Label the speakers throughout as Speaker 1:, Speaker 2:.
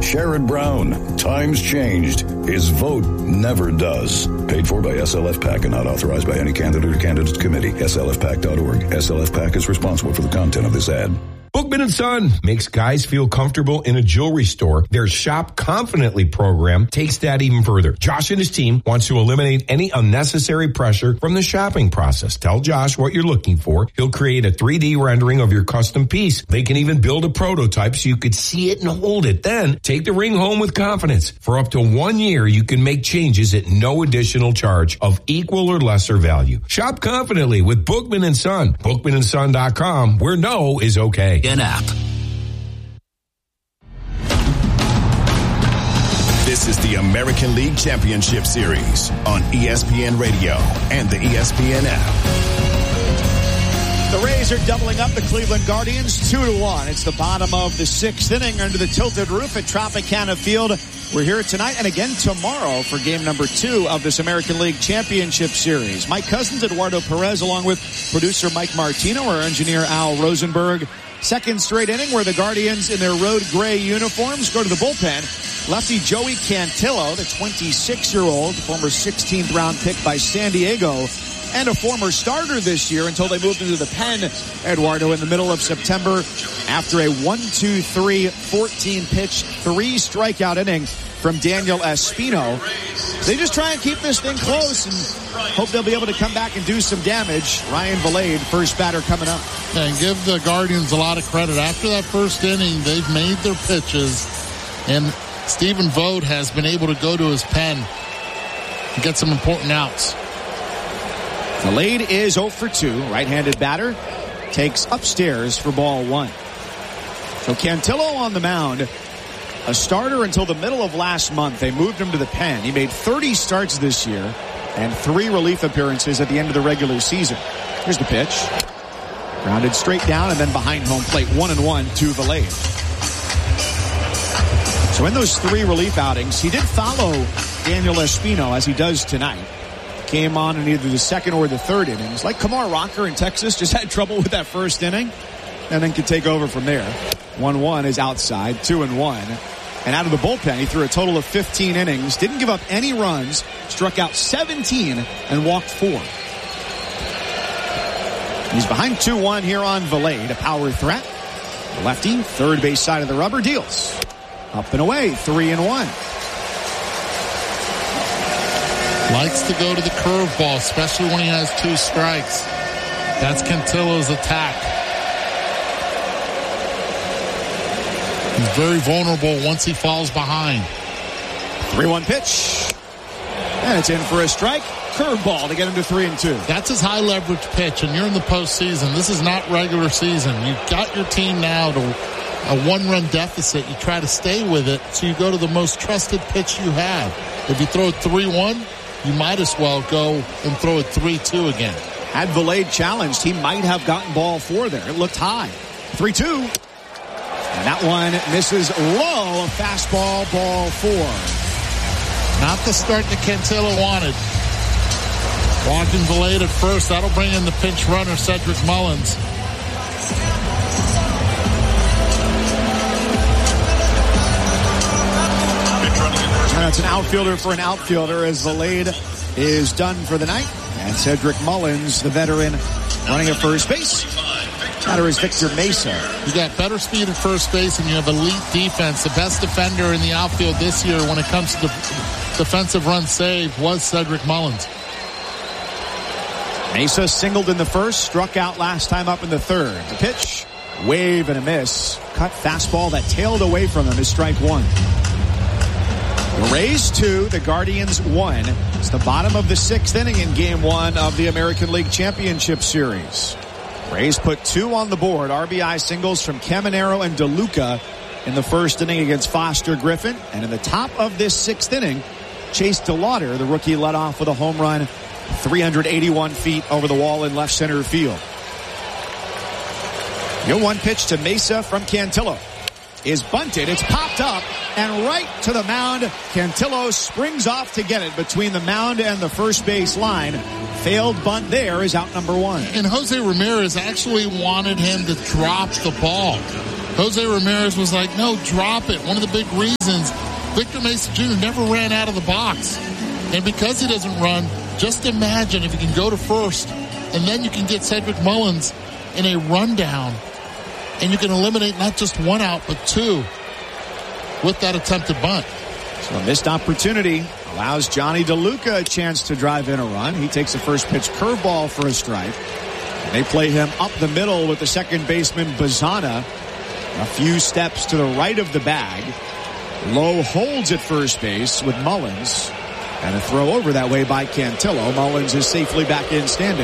Speaker 1: Sherrod Brown. Times changed. His vote never does. Paid for by SLF PAC and not authorized by any candidate or candidates committee. SLFPAC.org. SLF PAC is responsible for the content of this ad.
Speaker 2: Bookman & Son makes guys feel comfortable in a jewelry store. Their Shop Confidently program takes that even further. Josh and his team wants to eliminate any unnecessary pressure from the shopping process. Tell Josh what you're looking for. He'll create a 3D rendering of your custom piece. They can even build a prototype so you could see it and hold it. Then take the ring home with confidence. For up to 1 year, you can make changes at no additional charge of equal or lesser value. Shop confidently with Bookman & Son. BookmanandSon.com, where no is okay.
Speaker 3: An app.
Speaker 4: This is the American League Championship Series on ESPN Radio and the ESPN app.
Speaker 5: The Rays are doubling up the Cleveland Guardians 2-1. It's the bottom of the sixth inning under the tilted roof at Tropicana Field. We're here tonight and again tomorrow for game number 2 of this American League Championship Series. Mike Cousins, Eduardo Perez, along with producer Mike Martino, our engineer Al Rosenberg. Second straight inning where the Guardians in their road gray uniforms go to the bullpen. Lefty Joey Cantillo, the 26-year-old, former 16th round pick by San Diego, and a former starter this year until they moved into the pen, Eduardo, in the middle of September after a 1-2-3, 14-pitch, 3-strikeout inning from Daniel Espino. They just try and keep this thing close and hope they'll be able to come back and do some damage. Ryan Vilade, first batter coming up.
Speaker 6: And give the Guardians a lot of credit. After that first inning, they've made their pitches, and Stephen Vogt has been able to go to his pen and get some important outs.
Speaker 5: Vilade is 0 for 2. Right-handed batter takes upstairs for ball 1. So Cantillo on the mound, a starter until the middle of last month. They moved him to the pen. He made 30 starts this year and 3 relief appearances at the end of the regular season. Here's the pitch. Grounded straight down and then behind home plate. 1-1 to Vilade. So in those 3 relief outings, he did follow Daniel Espino as he does tonight. Came on in either the second or the third innings. Like Kumar Rocker in Texas, just had trouble with that first inning and then could take over from there. 1-1 is outside, 2-1. And out of the bullpen, he threw a total of 15 innings, didn't give up any runs, struck out 17 and walked 4. He's behind 2-1 here on Vilade, a power threat. The lefty, third base side of the rubber, deals. Up and away, 3-1.
Speaker 6: Likes to go to the curveball, especially when he has 2 strikes. That's Cantillo's attack. He's very vulnerable once he falls behind.
Speaker 5: 3-1 pitch. And it's in for a strike. Curveball to get him to 3-2.
Speaker 6: That's his high leverage pitch, and you're in the postseason. This is not regular season. You've got your team now to a 1-run deficit. You try to stay with it, so you go to the most trusted pitch you have. If you throw it 3-1, you might as well go and throw it 3-2 again.
Speaker 5: Had Vilade challenged, he might have gotten ball 4 there. It looked high. 3-2. And that one misses low. A fastball, ball 4.
Speaker 6: Not the start that Cantillo wanted. Walking Vilade at first. That'll bring in the pinch runner, Cedric Mullins.
Speaker 5: And that's an outfielder for an outfielder as Vilade is done for the night. And Cedric Mullins, the veteran, running at first base. Batter is Victor Mesa.
Speaker 6: You got better speed at first base and you have elite defense. The best defender in the outfield this year when it comes to defensive run save was Cedric Mullins.
Speaker 5: Mesa singled in the first, struck out last time up in the third. The pitch, wave and a miss. Cut fastball that tailed away from him is strike 1. The Rays 2, the Guardians 1. It's the bottom of the 6th inning in Game 1 of the American League Championship Series. Rays put 2 on the board. RBI singles from Caminero and DeLuca in the first inning against Foster Griffin. And in the top of this 6th inning, Chase DeLauder, the rookie, led off with a home run 381 feet over the wall in left center field. Your 1 pitch to Mesa from Cantillo is bunted. It's popped up and right to the mound. Cantillo springs off to get it between the mound and the first base line. Failed bunt there is out number 1.
Speaker 6: And Jose Ramirez actually wanted him to drop the ball. Jose Ramirez was like, no, drop it. One of the big reasons Victor Mesa Jr. never ran out of the box. And because he doesn't run, just imagine if he can go to first and then you can get Cedric Mullins in a rundown and you can eliminate not just one out but two with that attempted bunt.
Speaker 5: So a missed opportunity allows Johnny DeLuca a chance to drive in a run. He takes the first pitch curveball for a strike. And they play him up the middle with the second baseman Bazana a few steps to the right of the bag. Lowe holds at first base with Mullins. And a throw over that way by Cantillo. Mullins is safely back in standing.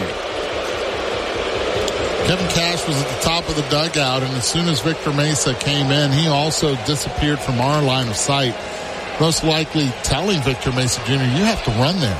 Speaker 6: Kevin Cash was at the top of the dugout, and as soon as Victor Mesa came in, he also disappeared from our line of sight, most likely telling Victor Mesa Jr., you have to run there.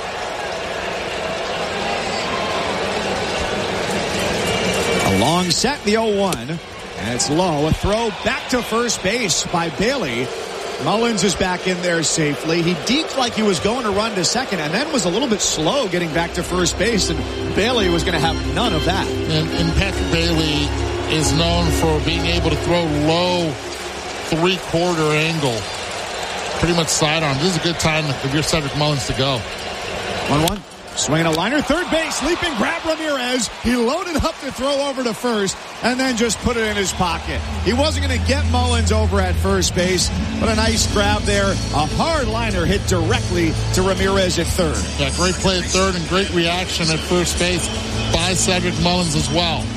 Speaker 5: A long set, the 0-1. And it's low. A throw back to first base by Bailey. Mullins is back in there safely. He deked like he was going to run to second and then was a little bit slow getting back to first base, and Bailey was going to have none of that.
Speaker 6: And Patrick Bailey is known for being able to throw low three-quarter angle, pretty much sidearm. This is a good time if you're Cedric Mullins to go.
Speaker 5: 1-1. Swinging a liner, third base, leaping grab Ramirez. He loaded up to throw over to first and then just put it in his pocket. He wasn't going to get Mullins over at first base, but a nice grab there. A hard liner hit directly to Ramirez at third.
Speaker 6: Yeah, great play at third and great reaction at first base by Cedric Mullins as well.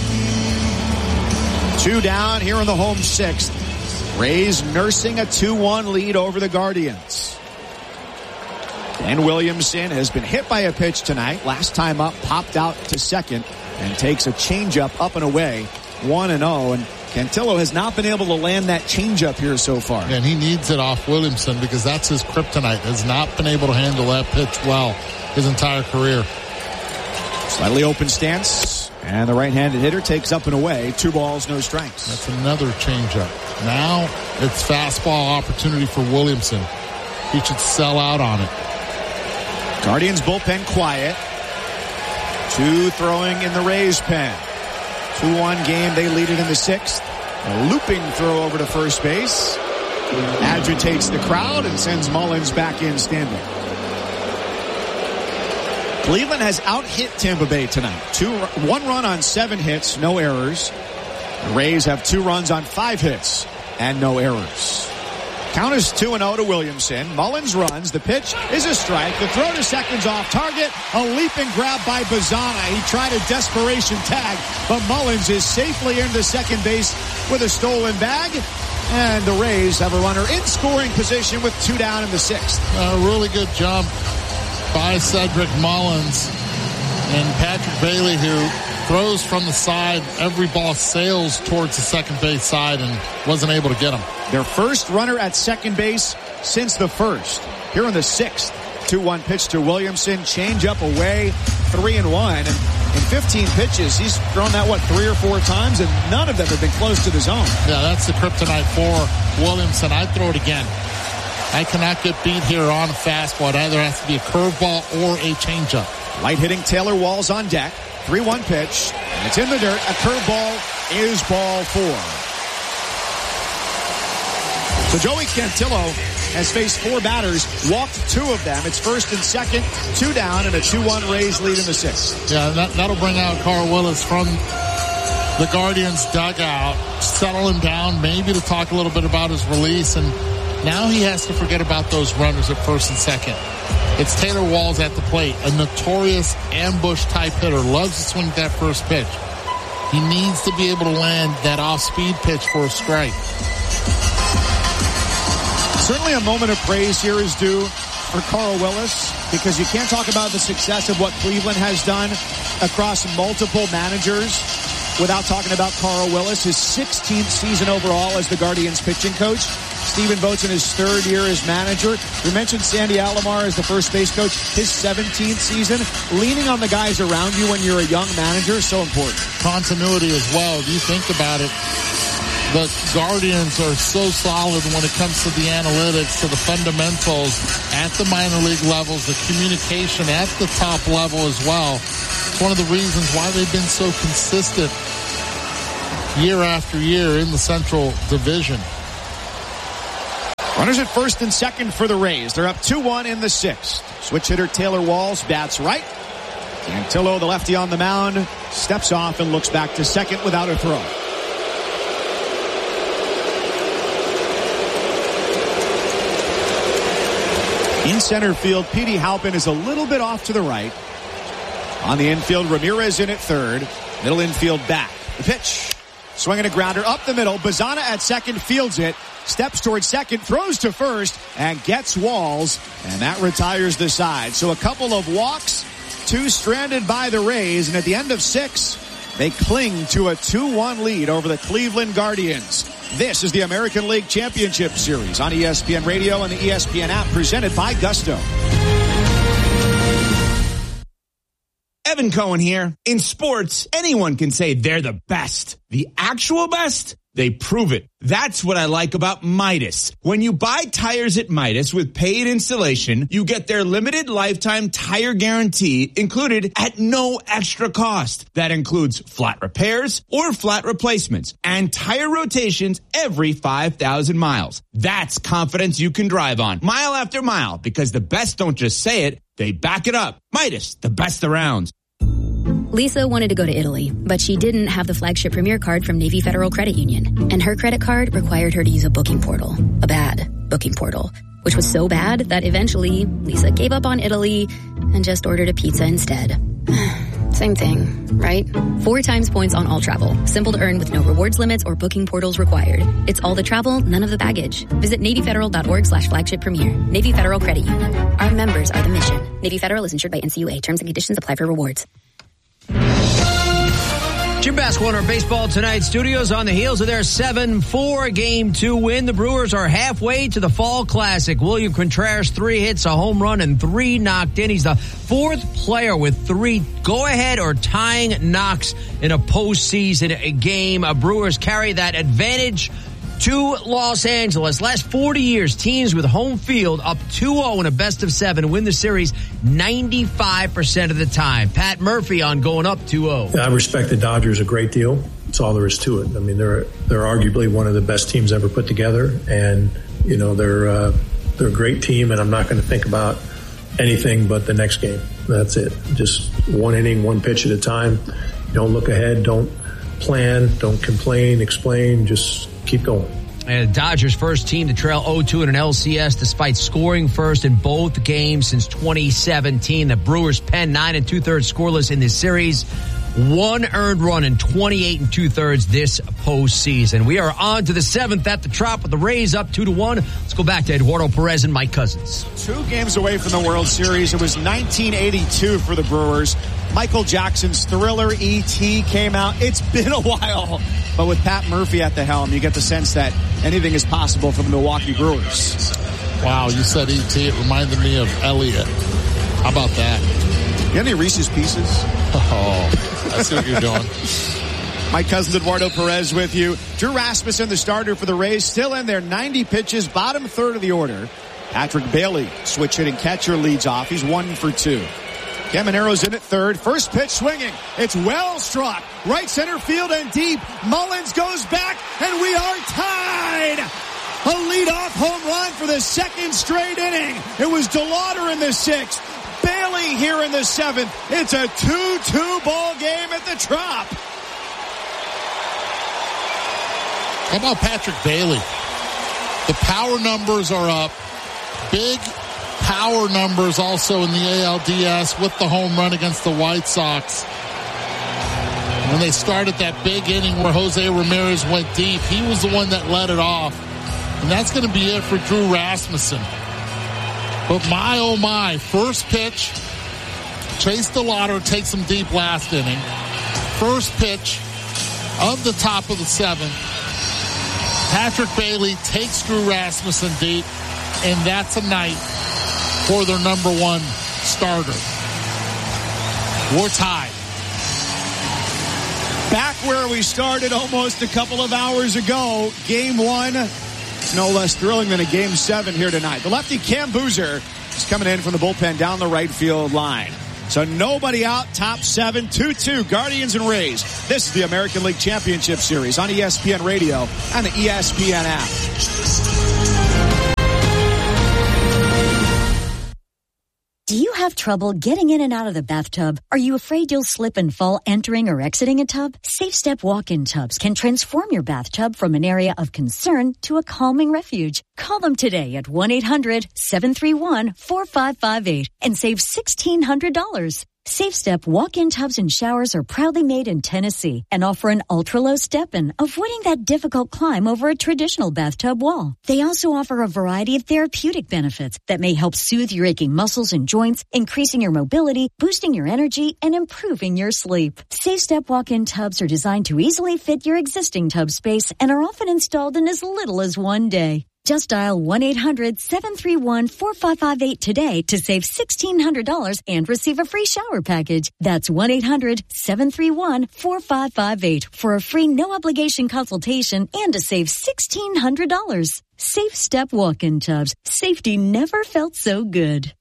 Speaker 5: 2 down here in the home sixth. Rays nursing a 2-1 lead over the Guardians. Dan Williamson has been hit by a pitch tonight. Last time up, popped out to second and takes a changeup up and away. 1-0, and Cantillo has not been able to land that changeup here so far.
Speaker 6: And he needs it off Williamson because that's his kryptonite. Has not been able to handle that pitch well his entire career.
Speaker 5: Slightly open stance, and the right-handed hitter takes up and away. 2 balls, no strikes.
Speaker 6: That's another changeup. Now it's fastball opportunity for Williamson. He should sell out on it.
Speaker 5: Guardians bullpen quiet. 2 throwing in the Rays pen. 2-1 game. They lead it in the 6th. A looping throw over to first base. Agitates the crowd and sends Mullins back in standing. Cleveland has out-hit Tampa Bay tonight. 1 run on 7 hits, no errors. The Rays have 2 runs on 5 hits and no errors. Count is 2-0 to Williamson. Mullins runs. The pitch is a strike. The throw to second's off target. A leaping grab by Bazana. He tried a desperation tag, but Mullins is safely into second base with a stolen bag. And the Rays have a runner in scoring position with 2 down in the 6th.
Speaker 6: A really good jump by Cedric Mullins. And Patrick Bailey, who throws from the side, every ball sails towards the second base side and wasn't able to get him.
Speaker 5: Their first runner at second base since the first. Here in the 6th, 2-1 pitch to Williamson, change up away, 3-1. And in 15 pitches, he's thrown that, 3 or 4 times, and none of them have been close to the zone.
Speaker 6: Yeah, that's the kryptonite for Williamson. I'd throw it again. I cannot get beat here on a fastball. It either has to be a curveball or a changeup.
Speaker 5: Light hitting Taylor Walls on deck. 3-1 pitch. And it's in the dirt. A curveball is ball 4. So Joey Cantillo has faced 4 batters, walked 2 of them. It's first and second, 2 down, and a 2-1 Rays lead in the 6th.
Speaker 6: Yeah, that'll bring out Carl Willis from the Guardians dugout, settle him down, maybe to talk a little bit about his release, and now he has to forget about those runners at first and second. It's Taylor Walls at the plate, a notorious ambush-type hitter, loves to swing that first pitch. He needs to be able to land that off-speed pitch for a strike.
Speaker 5: Certainly a moment of praise here is due for Carl Willis, because you can't talk about the success of what Cleveland has done across multiple managers without talking about Carl Willis, his 16th season overall as the Guardians pitching coach. Stephen Vogt in his 3rd year as manager. We mentioned Sandy Alomar as the first base coach, his 17th season. Leaning on the guys around you when you're a young manager is so important.
Speaker 6: Continuity as well. If you think about it, the Guardians are so solid when it comes to the analytics, to the fundamentals at the minor league levels, the communication at the top level as well. It's one of the reasons why they've been so consistent year after year in the Central Division.
Speaker 5: Runners at first and second for the Rays. They're up 2-1 in the 6th. Switch hitter Taylor Walls bats right. Antillo, the lefty on the mound, steps off and looks back to second without a throw. In center field, Petey Halpin is a little bit off to the right. On the infield, Ramirez in at third. Middle infield back. The pitch. Swinging a grounder up the middle. Bazana at second, fields it. Steps towards second, throws to first, and gets Walls. And that retires the side. So a couple of walks, 2 stranded by the Rays. And at the end of 6, they cling to a 2-1 lead over the Cleveland Guardians. This is the American League Championship Series on ESPN Radio and the ESPN app, presented by Gusto.
Speaker 3: Evan Cohen here. In sports, anyone can say they're the best. The actual best? They prove it. That's what I like about Midas. When you buy tires at Midas with paid installation, you get their limited lifetime tire guarantee included at no extra cost. That includes flat repairs or flat replacements and tire rotations every 5,000 miles. That's confidence you can drive on mile after mile, because the best don't just say it, they back it up. Midas, the best around.
Speaker 7: Lisa wanted to go to Italy, but she didn't have the flagship Premier card from Navy Federal Credit Union. And her credit card required her to use a booking portal. A bad booking portal. Which was so bad that eventually Lisa gave up on Italy and just ordered a pizza instead. Same thing, right? 4 times points on all travel. Simple to earn with no rewards limits or booking portals required. It's all the travel, none of the baggage. Visit NavyFederal.org/flagship premier. Navy Federal Credit Union. Our members are the mission. Navy Federal is insured by NCUA. Terms and conditions apply for rewards.
Speaker 8: Jim Basco in our Baseball Tonight studios on the heels of their 7-4 Game 2 win. The Brewers are halfway to the Fall Classic. William Contreras, 3 hits, a home run, and 3 knocked in. He's the 4th player with 3 go-ahead or tying knocks in a postseason game. Brewers carry that advantage to Los Angeles. Last 40 years, teams with home field up 2-0 in a best-of-7 win the series 95% of the time. Pat Murphy on going up 2-0.
Speaker 9: I respect the Dodgers a great deal. That's all there is to it. I mean, they're arguably one of the best teams ever put together, and you know they're a great team. And I'm not going to think about anything but the next game. That's it. Just 1 inning, 1 pitch at a time. Don't look ahead. Don't plan. Don't complain. Explain. Just keep going.
Speaker 8: And the Dodgers' first team to trail 0-2 in an LCS despite scoring first in both games since 2017. The Brewers penned 9 2/3 scoreless in this series. 1 earned run in 28 2/3 this postseason. We are on to the 7th at the Trop with the Rays up 2-1. Let's go back to Eduardo Perez and Mike Cousins.
Speaker 5: 2 games away from the World Series. It was 1982 for the Brewers. Michael Jackson's Thriller E.T. came out. It's been a while. But with Pat Murphy at the helm, you get the sense that anything is possible for the Milwaukee Brewers.
Speaker 6: Wow, you said E.T. It reminded me of Elliot. How about that?
Speaker 5: You got any Reese's Pieces?
Speaker 6: Oh, I see what you're doing.
Speaker 5: My cousin Eduardo Perez with you. Drew Rasmussen, the starter for the Rays, still in there. 90 pitches, bottom third of the order. Patrick Bailey, switch hitting catcher, leads off. He's 1 for 2. Caminero's in at third. First pitch swinging. It's well struck. Right center field and deep. Mullins goes back, and we are tied. A leadoff home run for the 2nd straight inning. It was DeLauder in the 6th. Bailey here in the 7th. It's a 2-2 ball game at the Trop.
Speaker 6: How about Patrick Bailey? The power numbers are up. Big power numbers also in the ALDS with the home run against the White Sox. When they started that big inning where Jose Ramirez went deep, he was the one that led it off. And that's going to be it for Drew Rasmussen. But my, oh my, first pitch, Chase DeLauder takes him deep last inning. First pitch of the top of the 7th. Patrick Bailey takes Drew Rasmussen deep, and that's a night for their number 1 starter. We're tied.
Speaker 5: Back where we started almost a couple of hours ago. Game 1, no less thrilling than a Game 7 here tonight. The lefty Cam Boozer is coming in from the bullpen down the right field line. So nobody out, top 7, 2-2, Guardians and Rays. This is the American League Championship Series on ESPN Radio and the ESPN app.
Speaker 10: Do you have trouble getting in and out of the bathtub? Are you afraid you'll slip and fall entering or exiting a tub? Safe Step walk-in tubs can transform your bathtub from an area of concern to a calming refuge. Call them today at 1-800-731-4558 and save $1,600. Safe Step walk-in tubs and showers are proudly made in Tennessee and offer an ultra-low step-in, avoiding that difficult climb over a traditional bathtub wall. They also offer a variety of therapeutic benefits that may help soothe your aching muscles and joints, increasing your mobility, boosting your energy, and improving your sleep. Safe Step walk-in tubs are designed to easily fit your existing tub space and are often installed in as little as one day. Just dial 1-800-731-4558 today to save $1,600 and receive a free shower package. That's 1-800-731-4558 for a free no-obligation consultation and to save $1,600. Safe Step walk-in tubs. Safety never felt so good.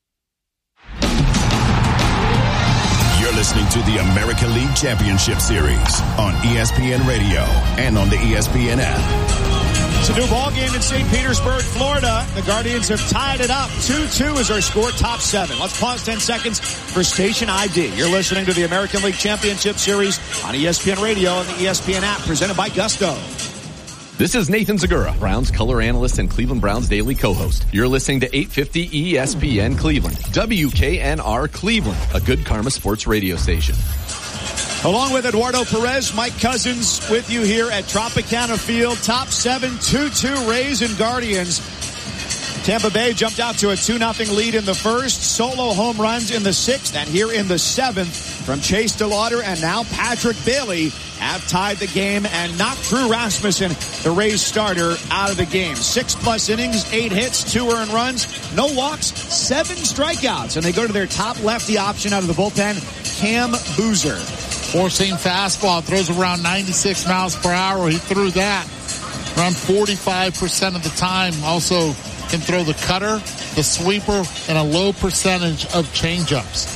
Speaker 4: You're listening to the American League Championship Series on ESPN Radio and on the ESPN app.
Speaker 5: It's a new ball game in St. Petersburg, Florida. The Guardians have tied it up. 2-2 is our score, top 7. Let's pause 10 seconds for Station ID. You're listening to the American League Championship Series on ESPN Radio and the ESPN app, presented by Gusto.
Speaker 11: This is Nathan Zagura, Browns color analyst and Cleveland Browns daily co-host. You're listening to 850 ESPN Cleveland, WKNR Cleveland, a Good Karma Sports radio station.
Speaker 5: Along with Eduardo Perez, Mike Cousins with you here at Tropicana Field. Top 7, 2-2 Rays and Guardians. Tampa Bay jumped out to a 2-0 lead in the first. Solo home runs in the 6th and here in the 7th from Chase DeLauder and now Patrick Bailey have tied the game and knocked Drew Rasmussen, the Rays starter, out of the game. 6+ innings, 8 hits, 2 earned runs, no walks, 7 strikeouts. And they go to their top lefty option out of the bullpen, Cam Boozer.
Speaker 6: Four-seam fastball, throws around 96 miles per hour. He threw that around 45% of the time. Also can throw the cutter, the sweeper, and a low percentage of changeups.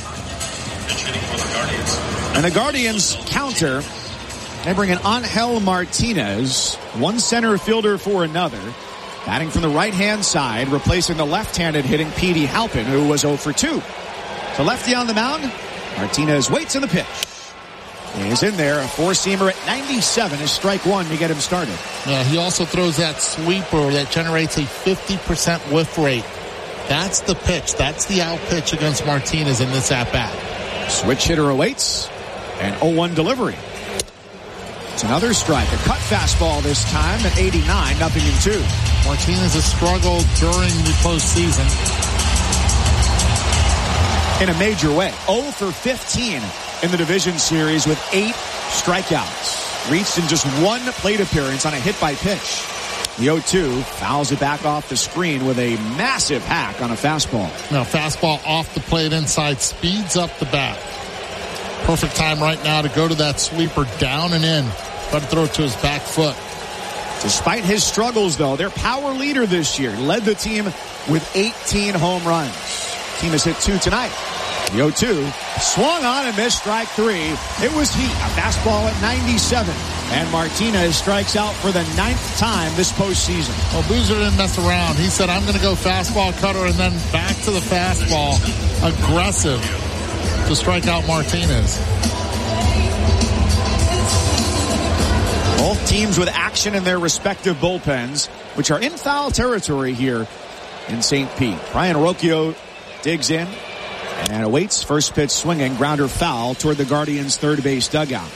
Speaker 5: And the Guardians counter. They bring in Angel Martinez, one center fielder for another. Batting from the right-hand side, replacing the left-handed hitting Petey Halpin, who was 0 for 2. So lefty on the mound. Martinez waits in the pitch. He's in there, a 4-seamer at 97 is strike 1 to get him started.
Speaker 6: Yeah, he also throws that sweeper that generates a 50% whiff rate. That's the pitch. That's the out pitch against Martinez in this at-bat.
Speaker 5: Switch hitter awaits. An 0-1 delivery. It's another strike. A cut fastball this time at 89, 0-2.
Speaker 6: Martinez has struggled during the postseason.
Speaker 5: In a major way. 0 for 15 in the division series with 8 strikeouts. Reached in just 1 plate appearance on a hit by pitch. The 0-2 fouls it back off the screen with a massive hack on a fastball.
Speaker 6: Now, fastball off the plate inside, speeds up the bat. Perfect time right now to go to that sweeper down and in. Try to throw it to his back foot.
Speaker 5: Despite his struggles, though, their power leader this year led the team with 18 home runs. Team has hit 2 tonight. The 0-2 swung on and missed strike 3. It was heat, a fastball at 97. And Martinez strikes out for the 9th time this postseason.
Speaker 6: Well, Boozer didn't mess around. He said, I'm going to go fastball, cutter, and then back to the fastball. Aggressive to strike out Martinez.
Speaker 5: Both teams with action in their respective bullpens, which are in foul territory here in St. Pete. Brian Rocchio digs in and awaits. First pitch swinging, grounder foul toward the Guardians' third base dugout.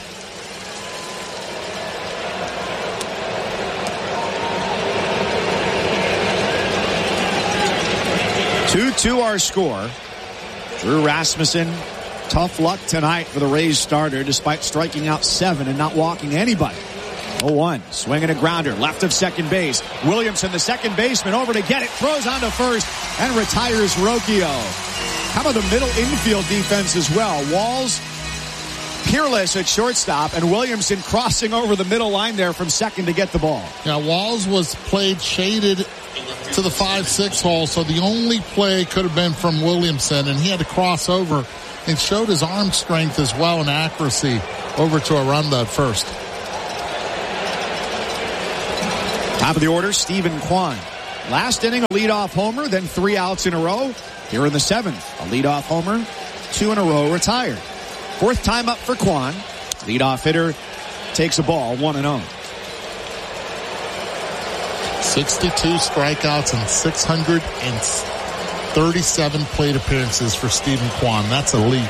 Speaker 5: Two our score. Drew Rasmussen, tough luck tonight for the Rays starter despite striking out 7 and not walking anybody. 0-1, swinging a grounder, left of second base. Williamson, the second baseman, over to get it, throws onto first, and retires Rocchio. How about the middle infield defense as well? Walls, Peerless at shortstop, and Williamson crossing over the middle line there from second to get the ball.
Speaker 6: Now, Walls was played shaded to the 5-6 hole, so the only play could have been from Williamson, and he had to cross over and showed his arm strength as well and accuracy over to Aranda at first.
Speaker 5: Top of the order, Stephen Kwan. Last inning, a leadoff homer, then 3 outs in a row. Here in the 7th, a leadoff homer, 2 in a row, retired. 4th time up for Kwan. Leadoff hitter takes a ball, 1-0.
Speaker 6: 62 strikeouts and 637 plate appearances for Stephen Kwan. That's elite.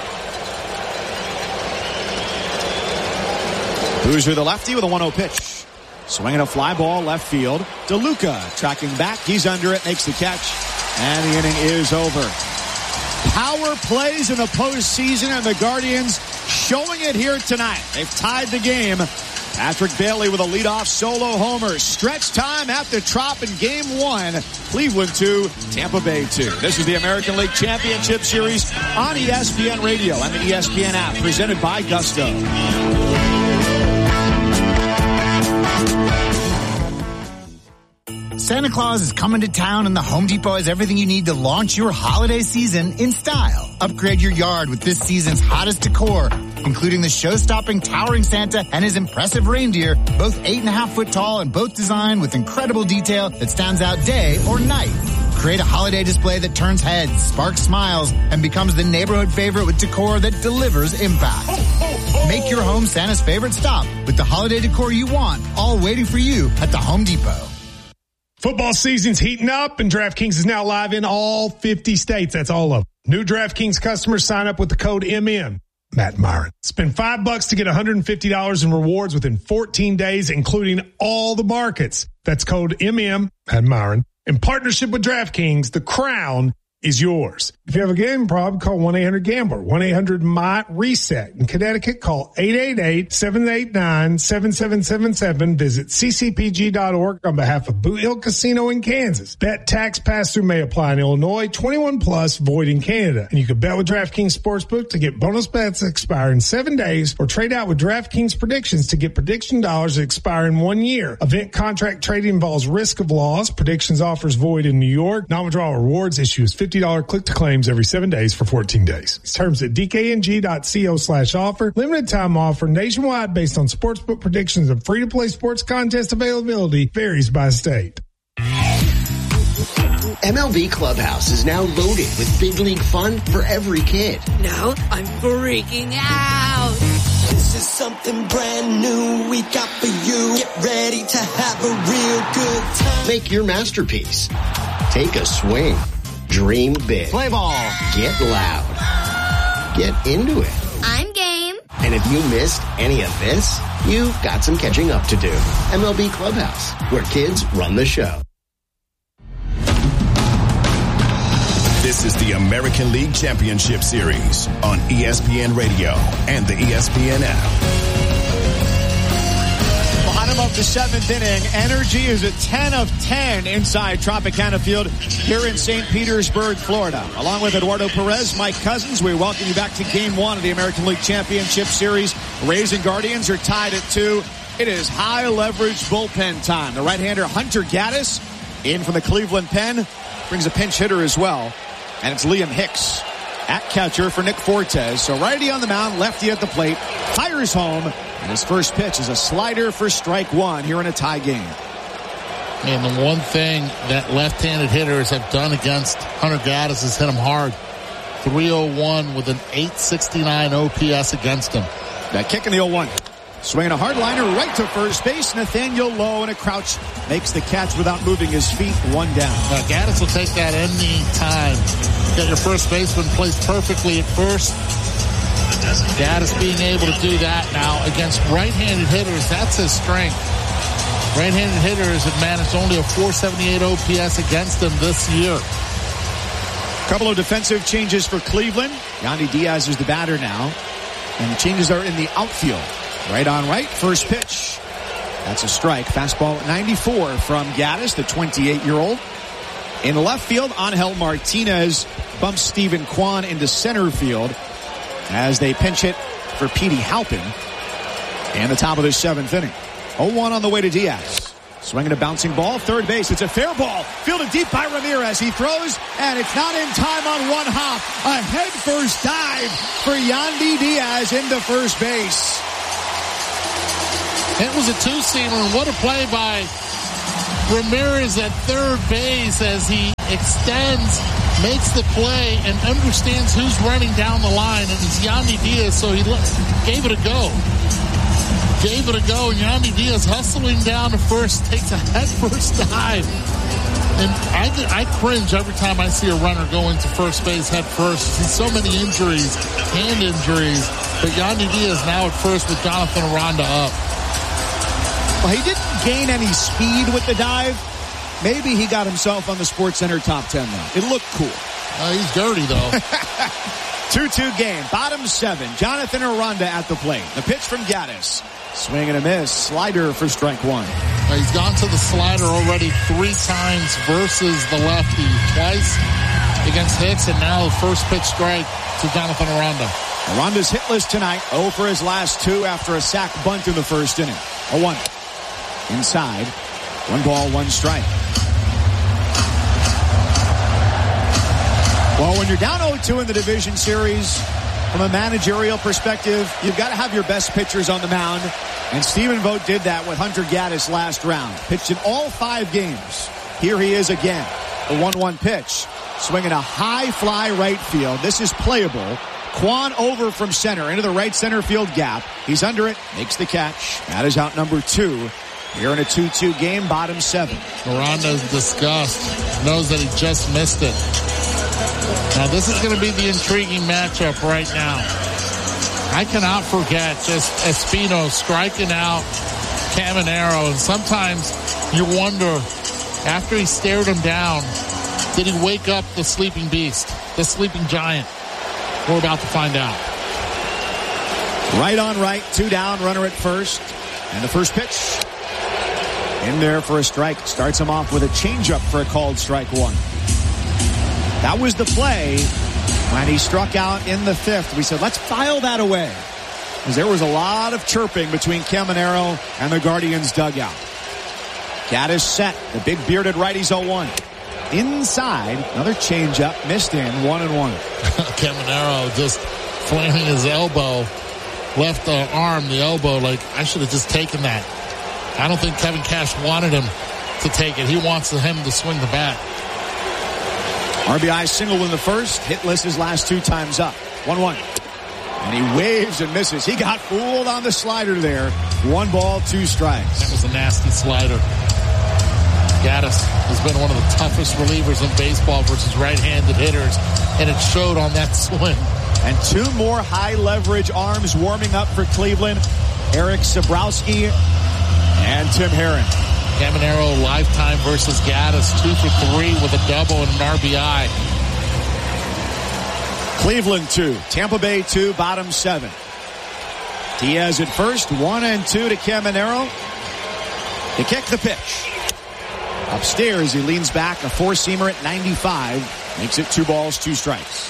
Speaker 5: Boozer, the lefty, with a 1-0 pitch. Swinging a fly ball left field. DeLuca tracking back. He's under it, makes the catch, and the inning is over. Power plays in the postseason, and the Guardians showing it here tonight. They've tied the game. Patrick Bailey with a leadoff solo homer. Stretch time at the Trop in Game 1. Cleveland 2, Tampa Bay 2. This is the American League Championship Series on ESPN Radio and the ESPN app, presented by Gusto.
Speaker 12: Santa Claus is coming to town, and the Home Depot has everything you need to launch your holiday season in style. Upgrade your yard with this season's hottest decor, including the show-stopping towering Santa and his impressive reindeer, both 8.5-foot tall and both designed with incredible detail that stands out day or night. Create a holiday display that turns heads, sparks smiles, and becomes the neighborhood favorite with decor that delivers impact. Make your home Santa's favorite stop with the holiday decor you want, all waiting for you at the Home Depot.
Speaker 13: Football season's heating up, and DraftKings is now live in all 50 states. That's all of them. New DraftKings customers sign up with the code MM. Matt Myron. Spend $5 to get $150 in rewards within 14 days, including all the markets. That's code MM, Matt Myron. In partnership with DraftKings, the crown is yours. If you have a gambling problem, call 1-800-GAMBLER, 1-800-MY-RESET. In Connecticut, call 888-789-7777. Visit ccpg.org on behalf of Boot Hill Casino in Kansas. Bet tax pass-through may apply in Illinois, 21 plus, void in Canada. And you can bet with DraftKings Sportsbook to get bonus bets that expire in 7 days, or trade out with DraftKings predictions to get prediction dollars that expire in 1 year. Event contract trading involves risk of loss. Predictions offers void in New York. Non-withdrawal rewards issues $50 click-to-claims every 7 days for 14 days. Terms at dkng.co/offer. Limited time offer nationwide based on sportsbook predictions and free-to-play sports contest availability varies by state.
Speaker 14: MLB Clubhouse is now loaded with big league fun for every kid.
Speaker 15: Now I'm freaking out. This is something brand new we got for you. Get ready to have a real good time.
Speaker 14: Make your masterpiece. Take a swing. Dream big.
Speaker 5: Play ball.
Speaker 14: Get loud. Get into it.
Speaker 15: I'm game.
Speaker 14: And if you missed any of this, you've got some catching up to do. MLB Clubhouse, where kids run the show.
Speaker 4: This is the American League Championship Series on ESPN Radio and the ESPN app.
Speaker 5: Bottom of the 7th inning. Energy is a 10 of 10 inside Tropicana Field here in St. Petersburg, Florida. Along with Eduardo Perez, Mike Cousins, we welcome you back to Game 1 of the American League Championship Series. Rays and Guardians are tied at 2. It is high leverage bullpen time. The right-hander Hunter Gaddis in from the Cleveland pen brings a pinch hitter as well. And it's Liam Hicks at catcher for Nick Fortes. So righty on the mound, lefty at the plate, fires home. And his first pitch is a slider for strike one here in a tie game.
Speaker 6: And the one thing that left-handed hitters have done against Hunter Gaddis is hit him hard. 301 with an 869 OPS against him.
Speaker 5: That kick in the 0-1. Swinging a hard liner right to first base. Nathaniel Lowe in a crouch makes the catch without moving his feet. One down.
Speaker 6: Gaddis will take that any time. Get your first baseman placed perfectly at first. Gaddis being able to do that now against right-handed hitters, that's his strength. Right-handed hitters have managed only a 478 OPS against them this year.
Speaker 5: Couple of defensive changes for Cleveland. Yandy Diaz is the batter now. And the changes are in the outfield. Right on right, first pitch. That's a strike. Fastball at 94 from Gaddis, the 28-year-old. In left field, Angel Martinez bumps Stephen Kwan into center field as they pinch hit for Petey Halpin. And the top of the 7th inning. 0-1 on the way to Diaz. Swinging a bouncing ball, third base. It's a fair ball. Fielded deep by Ramirez. He throws, and it's not in time on one hop. A head-first dive for Yandy Diaz into first base.
Speaker 6: It was a two-seamer, and what a play by Ramirez at third base as he extends, makes the play, and understands who's running down the line, and it's Yandy Diaz, so he gave it a go. And Yandy Diaz hustling down to first, takes a head-first dive. And I cringe every time I see a runner go into first base head first. See so many injuries, hand injuries, but Yandy Diaz now at first with Jonathan Aranda up.
Speaker 5: Well, he didn't gain any speed with the dive. Maybe he got himself on the SportsCenter top 10 though. It looked cool.
Speaker 6: He's dirty though.
Speaker 5: 2-2 game, bottom 7. Jonathan Aranda at the plate. The pitch from Gaddis. Swing and a miss. Slider for strike 1.
Speaker 6: He's gone to the slider already 3 times versus the lefty. Twice against Hicks, and now the first pitch strike to Jonathan Aranda.
Speaker 5: Aranda's hitless tonight. 0 for his last 2 after a sac bunt in the first inning. 0-1. Inside. 1 ball, 1 strike. Well, when you're down 0-2 in the division series, from a managerial perspective, you've got to have your best pitchers on the mound. And Stephen Vogt did that with Hunter Gaddis last round. Pitched in all 5 games. Here he is again. The 1-1 pitch. Swinging a high fly right field. This is playable. Kwan over from center into the right center field gap. He's under it. Makes the catch. That is out number 2. Here in a 2-2 game, bottom 7.
Speaker 6: Aranda's disgust. Knows that he just missed it. Now this is going to be the intriguing matchup right now. I cannot forget just Espino striking out Caminero, and sometimes you wonder, after he stared him down, did he wake up the sleeping beast, the sleeping giant? We're about to find out.
Speaker 5: Right on right, 2 down, runner at first. And the first pitch in there for a strike. Starts him off with a changeup for a called strike 1. That was the play when he struck out in the 5th. We said, let's file that away, because there was a lot of chirping between Caminero and the Guardians dugout. Gaddis set. The big bearded righty's 0-1. Inside, another changeup, missed in, 1-1.
Speaker 6: Caminero just flailing his elbow, left arm, the elbow, like, I should have just taken that. I don't think Kevin Cash wanted him to take it. He wants him to swing the bat.
Speaker 5: RBI single in the first. Hitless his last 2 times up. 1-1. And he waves and misses. He got fooled on the slider there. 1 ball, 2 strikes.
Speaker 6: That was a nasty slider. Gaddis has been one of the toughest relievers in baseball versus right-handed hitters, and it showed on that swing.
Speaker 5: And 2 more high-leverage arms warming up for Cleveland. Eric Sabrowski and Tim Herron.
Speaker 6: Caminero lifetime versus Gaddis, 2 for 3 with a double and an RBI.
Speaker 5: Cleveland 2, Tampa Bay 2, bottom 7. Diaz at first, 1-2 to Caminero. To kick the pitch. Upstairs, he leans back, a 4-seamer at 95. Makes it 2 balls, 2 strikes.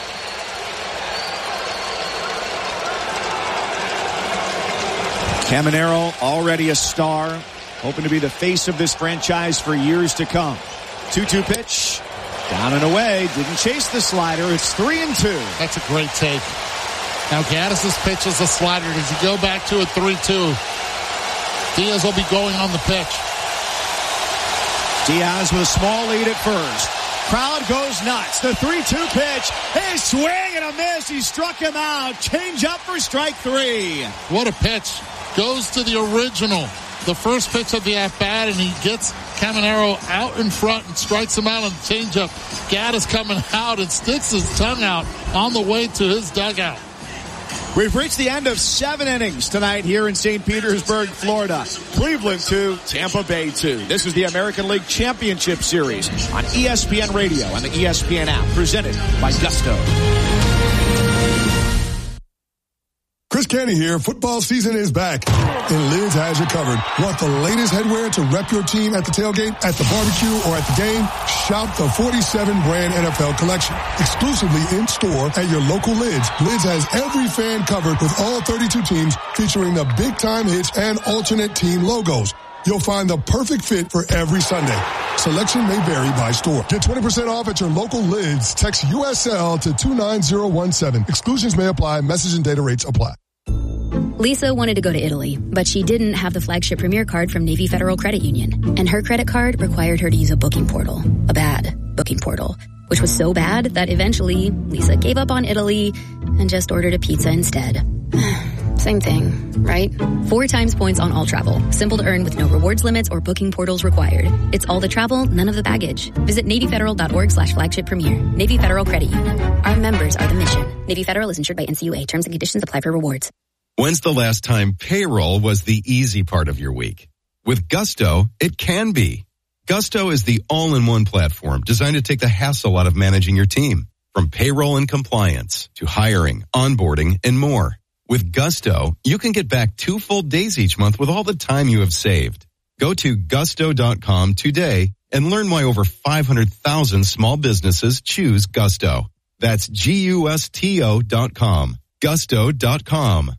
Speaker 5: Caminero, already a star. Hoping to be the face of this franchise for years to come. 2-2 pitch. Down and away. Didn't chase the slider. It's 3-2.
Speaker 6: That's a great take. Now Gaddis' pitch is a slider. Does he go back to a 3-2? Diaz will be going on the pitch.
Speaker 5: Diaz with a small lead at first. Crowd goes nuts. The 3-2 pitch. A swing and a miss. He struck him out. Change up for strike 3.
Speaker 6: What a pitch. Goes to the original. The first pitch of the at-bat, and he gets Caminero out in front and strikes him out on the changeup. Gaddis coming out and sticks his tongue out on the way to his dugout.
Speaker 5: We've reached the end of 7 innings tonight here in St. Petersburg, Florida. Cleveland 2, Tampa Bay 2. This is the American League Championship Series on ESPN Radio and the ESPN app, presented by Gusto.
Speaker 16: Chris Canty here. Football season is back, and Lids has you covered. Want the latest headwear to rep your team at the tailgate, at the barbecue, or at the game? Shop the 47 brand NFL collection. Exclusively in store at your local Lids. Lids has every fan covered with all 32 teams featuring the big time hits and alternate team logos. you'll find the perfect fit for every Sunday. Selection may vary by store. Get 20% off at your local Lids. Text USL to 29017. Exclusions may apply. Message and data rates apply.
Speaker 7: Lisa wanted to go to Italy, but she didn't have the flagship Premier card from Navy Federal Credit Union. And her credit card required her to use a booking portal. A bad booking portal. Which was so bad that eventually Lisa gave up on Italy and just ordered a pizza instead. Same thing, right? 4 times points on all travel. Simple to earn with no rewards limits or booking portals required. It's all the travel, none of the baggage. Visit NavyFederal.org/flagship premier. Navy Federal Credit Union. Our members are the mission. Navy Federal is insured by NCUA. Terms and conditions apply for rewards.
Speaker 17: When's the last time payroll was the easy part of your week? With Gusto, it can be. Gusto is the all-in-one platform designed to take the hassle out of managing your team. From payroll and compliance to hiring, onboarding, and more. With Gusto, you can get back 2 full days each month with all the time you have saved. Go to gusto.com today and learn why over 500,000 small businesses choose Gusto. That's GUSTO.com. Gusto.com.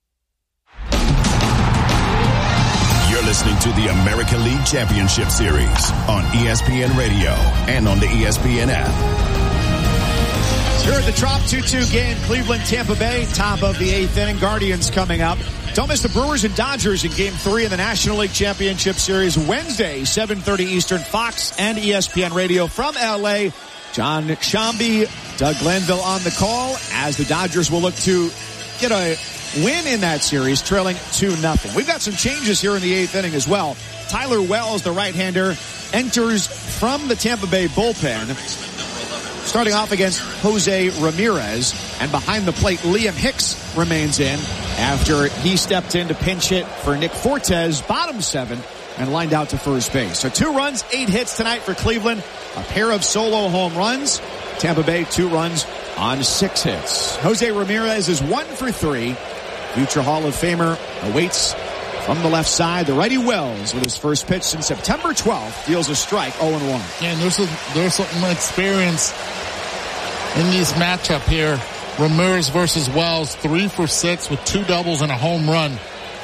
Speaker 4: You're listening to the American League Championship Series on ESPN Radio and on the ESPN app.
Speaker 5: Here at the Trop 2-2 game, Cleveland, Tampa Bay, top of the 8th inning. Guardians coming up. Don't miss the Brewers and Dodgers in Game 3 of the National League Championship Series Wednesday, 7:30 Eastern, Fox and ESPN Radio from L.A. John Shambi, Doug Glanville on the call as the Dodgers will look to get a win in that series, trailing 2-0. We've got some changes here in the 8th inning as well. Tyler Wells, the right-hander, enters from the Tampa Bay bullpen, starting off against Jose Ramirez. And behind the plate, Liam Hicks remains in after he stepped in to pinch hit for Nick Fortes, bottom 7, and lined out to first base. So 2 runs, 8 hits tonight for Cleveland, a pair of solo home runs. Tampa Bay 2 runs on 6 hits. Jose Ramirez is 1 for 3. Future Hall of Famer awaits from the left side. The righty Wells with his first pitch since September 12th deals a strike, 0-1.
Speaker 6: And there's some experience in this matchup here. Ramirez versus Wells, 3 for 6 with 2 doubles and a home run.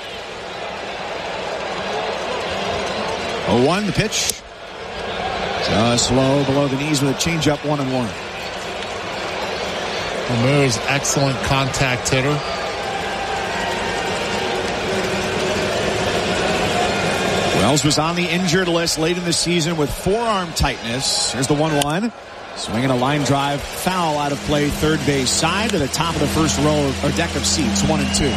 Speaker 5: 0-1 the pitch. Just low below the knees with a changeup, 1-1.
Speaker 6: Ramirez, excellent contact hitter.
Speaker 5: Wells was on the injured list late in the season with forearm tightness. Here's the 1-1. Swinging a line drive foul out of play, third base side to the top of the first row or deck of seats, 1-2.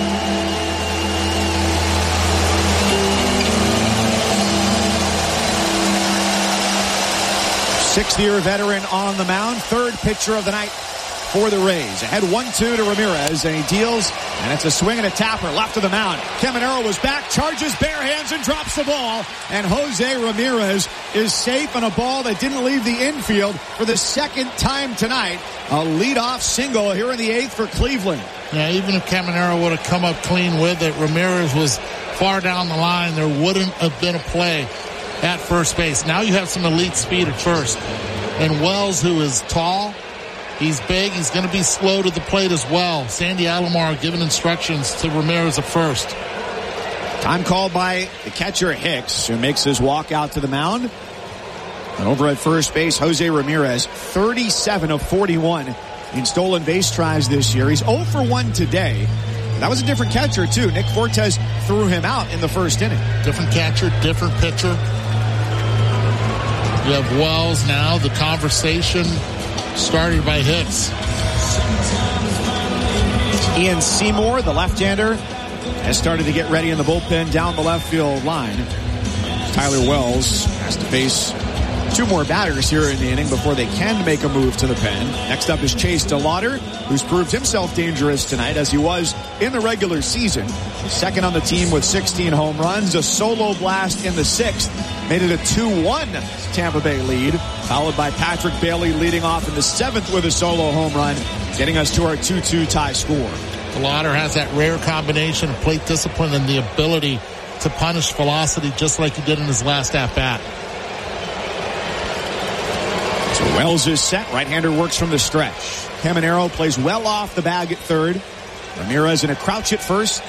Speaker 5: Sixth-year veteran on the mound, third pitcher of the night for the Rays. Ahead 1-2 to Ramirez, and he deals, and it's a swing and a tapper left of the mound. Caminero was back, charges bare hands and drops the ball, and Jose Ramirez is safe on a ball that didn't leave the infield for the second time tonight. A leadoff single here in the 8th for Cleveland.
Speaker 6: Yeah, even if Caminero would have come up clean with it, Ramirez was far down the line. There wouldn't have been a play at first base. Now you have some elite speed at first. And Wells, who is tall, he's big, he's going to be slow to the plate as well. Sandy Alomar giving instructions to Ramirez at first.
Speaker 5: Time called by the catcher Hicks, who makes his walk out to the mound. And over at first base, Jose Ramirez, 37 of 41 in stolen base tries this year. He's 0 for 1 today. That was a different catcher, too. Nick Fortes threw him out in the first inning.
Speaker 6: Different catcher, different pitcher. You have Wells now. The conversation started by Hicks.
Speaker 5: Ian Seymour, the left-hander, has started to get ready in the bullpen down the left field line. Tyler Wells has to face 2 more batters here in the inning before they can make a move to the pen. Next up is Chase DeLauder, who's proved himself dangerous tonight as he was in the regular season. Second on the team with 16 home runs, a solo blast in the 6th. Made it a 2-1 Tampa Bay lead, followed by Patrick Bailey leading off in the 7th with a solo home run, getting us to our 2-2 tie score.
Speaker 6: DeLauder has that rare combination of plate discipline and the ability to punish velocity just like he did in his last at-bat.
Speaker 5: So Wells is set. Right-hander works from the stretch. Caminero plays well off the bag at third. Ramirez in a crouch at first.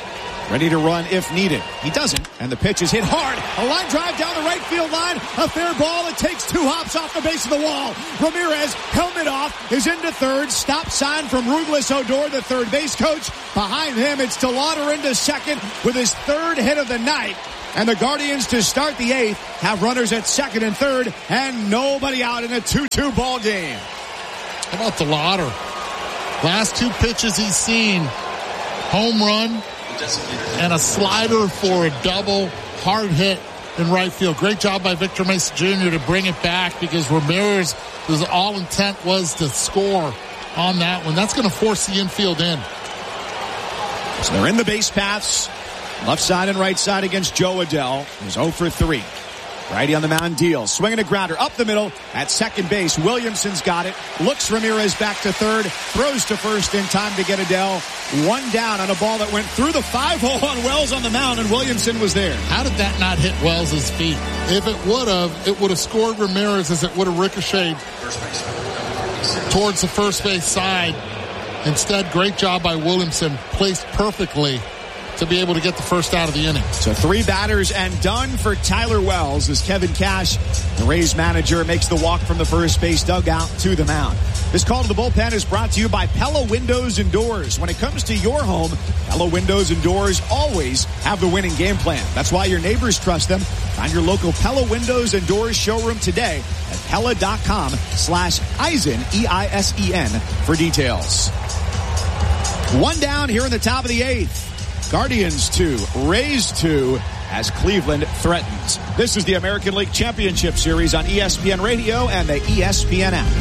Speaker 5: ready to run if needed. He doesn't, and the pitch is hit hard. A line drive down the right field line. A fair ball. It takes 2 hops off the base of the wall. Ramirez, helmet off, is into third. Stop sign from Rouglis Odor, the third base coach. Behind him, it's DeLauder into second with his 3rd hit of the night. And the Guardians, to start the 8th, have runners at second and third, and nobody out in a 2-2 ball game.
Speaker 6: How about DeLauder? Last 2 pitches he's seen, home run and a slider for a double, hard hit in right field. Great job by Victor Mesa Jr. to bring it back, because Ramirez, his all intent was to score on that one. That's going to force the infield in.
Speaker 5: So they're in the base paths. Left side and right side against Joe Adell. He's 0 for 3. Righty on the mound deals. Swinging a grounder up the middle at second base. Williamson's got it. Looks Ramirez back to third. Throws to first in time to get Adell. 1 down on a ball that went through the 5-hole on Wells on the mound, and Williamson was there.
Speaker 6: How did that not hit Wells' feet? If it would have scored Ramirez, as it would have ricocheted towards the first base side. Instead, great job by Williamson. Placed perfectly to be able to get the first out of the inning.
Speaker 5: So 3 batters and done for Tyler Wells as Kevin Cash, the Rays manager, makes the walk from the first base dugout to the mound. This call to the bullpen is brought to you by Pella Windows and Doors. When it comes to your home, Pella Windows and Doors always have the winning game plan. That's why your neighbors trust them. Find your local Pella Windows and Doors showroom today at Pella.com/Eisen, E-I-S-E-N, for details. 1 down here in the top of the 8th. Guardians 2, Rays 2, as Cleveland threatens. This is the American League Championship Series on ESPN Radio and the ESPN app.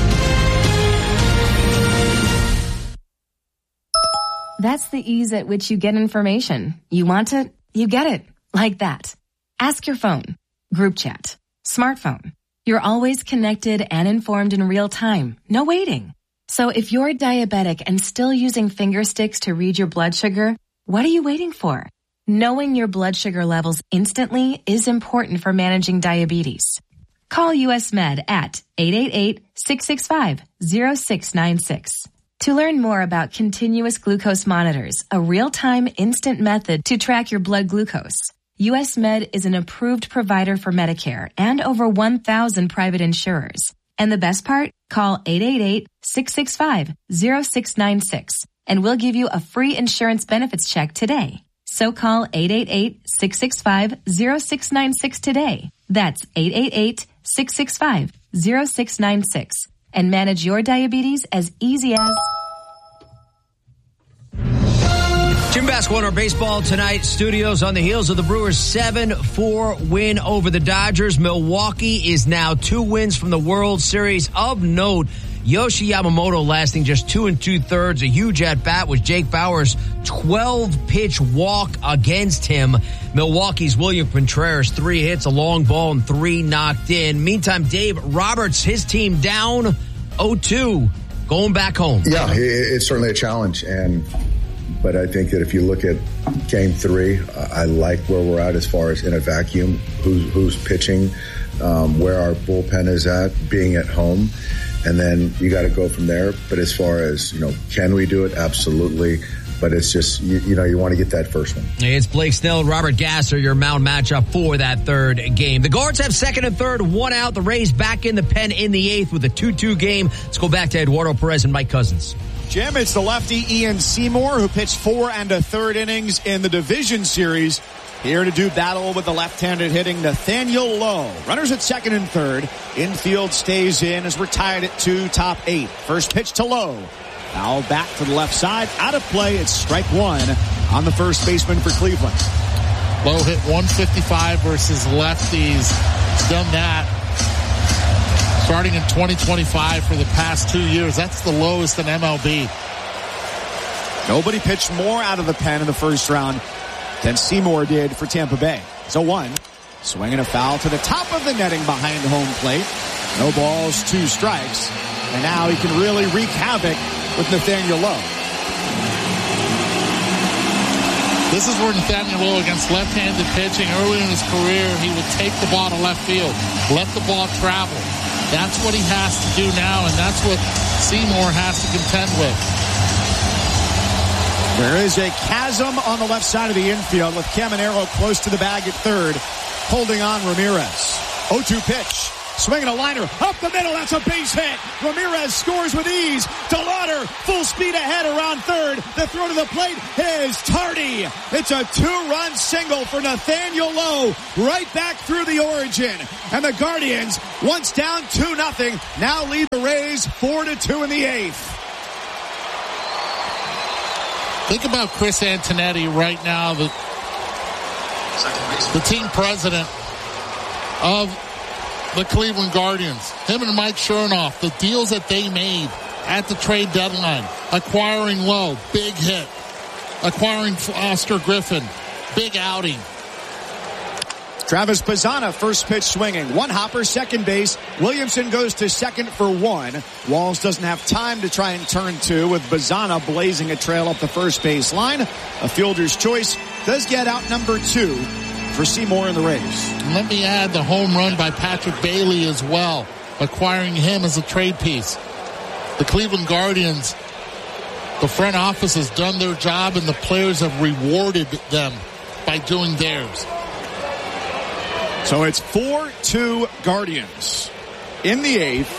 Speaker 18: That's the ease at which you get information. You want it, you get it. Like that. Ask your phone. Group chat. Smartphone. You're always connected and informed in real time. No waiting. So if you're diabetic and still using finger sticks to read your blood sugar, what are you waiting for? Knowing your blood sugar levels instantly is important for managing diabetes. Call US Med at 888-665-0696. To learn more about continuous glucose monitors, a real-time instant method to track your blood glucose. US Med is an approved provider for Medicare and over 1,000 private insurers. And the best part? Call 888-665-0696. And we'll give you a free insurance benefits check today. So call 888-665-0696 today. That's 888-665-0696. And manage your diabetes as easy as...
Speaker 8: Jim Basketball in our baseball tonight studios on the heels of the Brewers' 7-4 win over the Dodgers. Milwaukee is now 2 wins from the World Series. Of note, Yoshi Yamamoto lasting just 2 2/3, a huge at-bat with Jake Bauer's 12-pitch walk against him. Milwaukee's William Contreras, 3 hits, a long ball, and 3 knocked in. Meantime, Dave Roberts, his team down 0-2, going back home.
Speaker 19: Yeah, it's certainly a challenge, but I think that if you look at Game 3, I like where we're at as far as in a vacuum, who's pitching, where our bullpen is at, being at home. And then you got to go from there. But as far as, can we do it? Absolutely. But it's just, you want to get that first one.
Speaker 8: It's Blake Snell and Robert Gasser, your mound matchup for that third game. The Guards have second and third, 1 out. The Rays back in the pen in the 8th with a 2-2 game. Let's go back to Eduardo Perez and Mike Cousins.
Speaker 5: Jim, it's the lefty Ian Seymour, who pitched 4 1/3 innings in the division series. Here to do battle with the left-handed hitting Nathaniel Lowe. Runners at second and third. Infield stays in as we're tied at 2, top 8. First pitch to Lowe. Foul back to the left side. Out of play. It's strike 1 on the first baseman for Cleveland.
Speaker 6: Lowe hit 155 versus lefties. Done that starting in 2025 for the past 2 years. That's the lowest in MLB.
Speaker 5: Nobody pitched more out of the pen in the first round than Seymour did for Tampa Bay. So 1. Swinging a foul to the top of the netting behind home plate. No balls, 2 strikes. And now he can really wreak havoc with Nathaniel Lowe.
Speaker 6: This is where Nathaniel Lowe, against left-handed pitching early in his career, he would take the ball to left field, let the ball travel. That's what he has to do now, and that's what Seymour has to contend with.
Speaker 5: There is a chasm on the left side of the infield with Caminero close to the bag at third, holding on Ramirez. 0-2 pitch. Swinging a liner up the middle. That's a base hit. Ramirez scores with ease. DeLauder full speed ahead around third. The throw to the plate is tardy. It's a 2-run single for Nathaniel Lowe right back through the origin. And the Guardians, once down 2-0, now lead the Rays 4-2 in the 8th.
Speaker 6: Think about Chris Antonetti right now, the team president of the Cleveland Guardians. Him and Mike Chernoff, the deals that they made at the trade deadline. Acquiring Lowe, big hit. Acquiring Oscar Griffin, big outing.
Speaker 5: Travis Bazzana, first pitch swinging. One hopper, second base. Williamson goes to second for one. Walls doesn't have time to try and turn two with Bazzana blazing a trail up the first base line. A fielder's choice does get out number 2 for Seymour and the Rays.
Speaker 6: Let me add the home run by Patrick Bailey as well, acquiring him as a trade piece. The Cleveland Guardians, the front office has done their job and the players have rewarded them by doing theirs.
Speaker 5: So it's 4-2 Guardians in the 8th.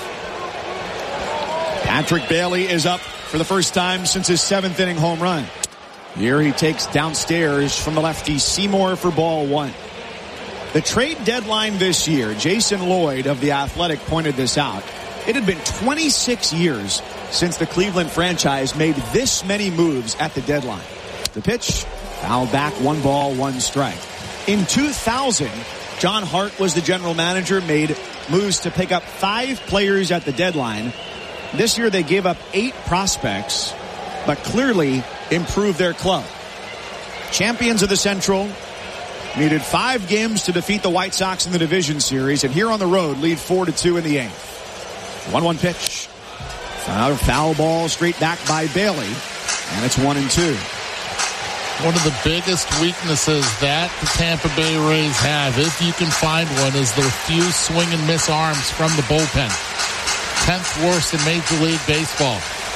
Speaker 5: Patrick Bailey is up for the first time since his 7th inning home run. Here he takes downstairs from the lefty Seymour for ball 1. The trade deadline this year, Jason Lloyd of The Athletic pointed this out. It had been 26 years since the Cleveland franchise made this many moves at the deadline. The pitch, fouled back, 1 ball, 1 strike. In 2000, John Hart was the general manager, made moves to pick up 5 players at the deadline. This year they gave up 8 prospects, but clearly improved their club. Champions of the Central needed 5 games to defeat the White Sox in the division series, and here on the road lead 4-2 in the 8th. 1-1 pitch. Foul ball straight back by Bailey, and it's 1-2.
Speaker 6: One of the biggest weaknesses that the Tampa Bay Rays have, if you can find one, is their few swing and miss arms from the bullpen. 10th worst in Major League Baseball.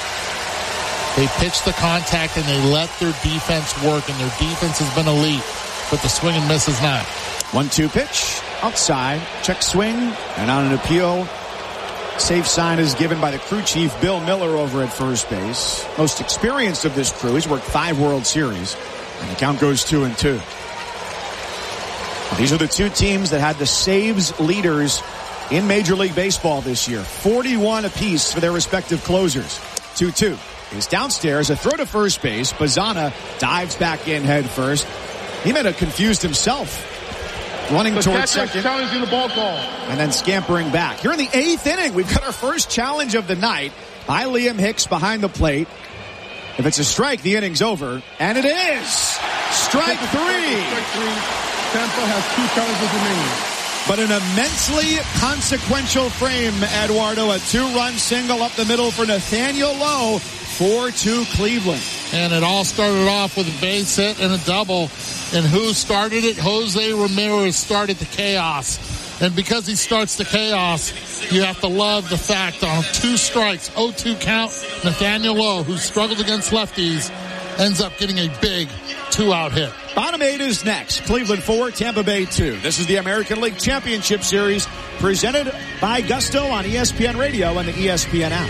Speaker 6: They pitch the contact and they let their defense work, and their defense has been elite, but the swing and miss is not.
Speaker 5: 1-2 pitch, outside, check swing, and on an appeal, safe sign is given by the crew chief, Bill Miller, over at first base. Most experienced of this crew. He's worked 5 World Series, and the count goes 2-2. These are the 2 teams that had the saves leaders in Major League Baseball this year. 41 apiece for their respective closers. 2-2. Is downstairs, a throw to first base. Bazzana dives back in head first. He might have confused himself. Running towards second.
Speaker 20: Challenging the ball call.
Speaker 5: And then scampering back. Here in the 8th inning, we've got our first challenge of the night by Liam Hicks behind the plate. If it's a strike, the inning's over. And it is! Strike 3!
Speaker 20: Strike 3. Tampa has 2 challenges remaining.
Speaker 5: But an immensely consequential frame, Eduardo. A 2-run single up the middle for Nathaniel Lowe. 4-2 Cleveland.
Speaker 6: And it all started off with a base hit and a double. And who started it? Jose Ramirez started the chaos. And because he starts the chaos, you have to love the fact on 2 strikes, 0-2 count, Nathaniel Lowe, who struggled against lefties, ends up getting a big 2-out hit.
Speaker 5: Bottom 8 is next. Cleveland 4, Tampa Bay 2. This is the American League Championship Series presented by Gusto on ESPN Radio and the ESPN app.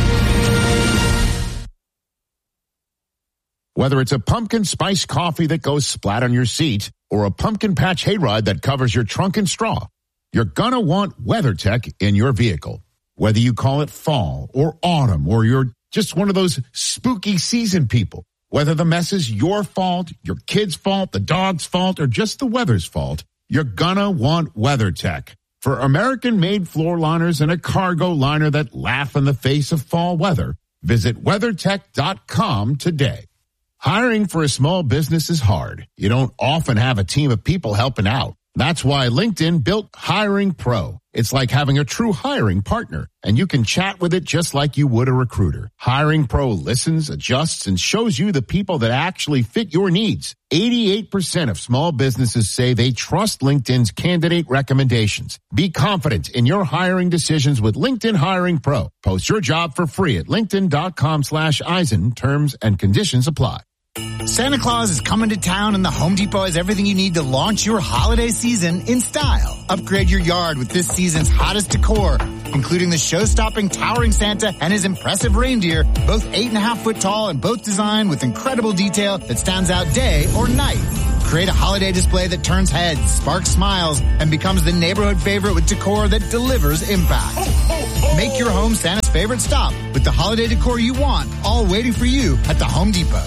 Speaker 21: Whether it's a pumpkin spice coffee that goes splat on your seat or a pumpkin patch hayride that covers your trunk and straw, you're gonna want WeatherTech in your vehicle. Whether you call it fall or autumn or you're just one of those spooky season people, whether the mess is your fault, your kid's fault, the dog's fault, or just the weather's fault, you're gonna want WeatherTech. For American-made floor liners and a cargo liner that laugh in the face of fall weather, visit WeatherTech.com today. Hiring for a small business is hard. You don't often have a team of people helping out. That's why LinkedIn built Hiring Pro. It's like having a true hiring partner, and you can chat with it just like you would a recruiter. Hiring Pro listens, adjusts, and shows you the people that actually fit your needs. 88% of small businesses say they trust LinkedIn's candidate recommendations. Be confident in your hiring decisions with LinkedIn Hiring Pro. Post your job for free at linkedin.com/Eisen. Terms and conditions apply.
Speaker 12: Santa Claus is coming to town and the Home Depot has everything you need to launch your holiday season in style. Upgrade your yard with this season's hottest decor, including the show-stopping towering Santa and his impressive reindeer, both 8.5 foot tall and both designed with incredible detail that stands out day or night. Create a holiday display that turns heads, sparks smiles, and becomes the neighborhood favorite with decor that delivers impact. Make your home Santa's favorite stop with the holiday decor you want, all waiting for you at the Home Depot.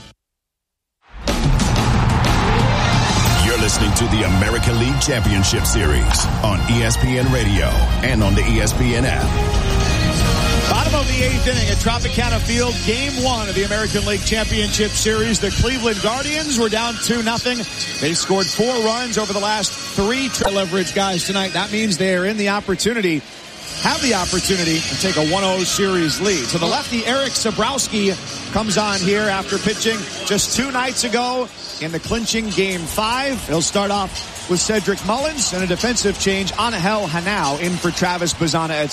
Speaker 4: You're listening to the American League Championship Series on ESPN Radio and on the ESPN app.
Speaker 5: Bottom of the 8th inning at Tropicana Field, Game 1 of the American League Championship Series. The Cleveland Guardians were down 2-0. They scored 4 runs over the last 3 leverage guys tonight. That means they are have the opportunity to take a 1-0 series lead. So the lefty Eric Sabrowski comes on here after pitching just 2 nights ago in the clinching Game 5. He'll start off with Cedric Mullins and a defensive change. Angel Hanao in for Travis Bazzana at